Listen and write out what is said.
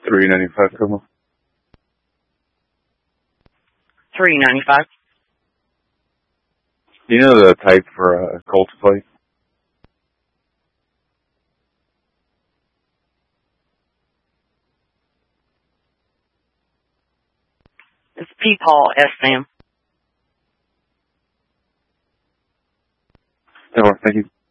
$3.95 Coma. $3.95. Do you know the type for Colts plate? It's Peepaw SM. No, thank you.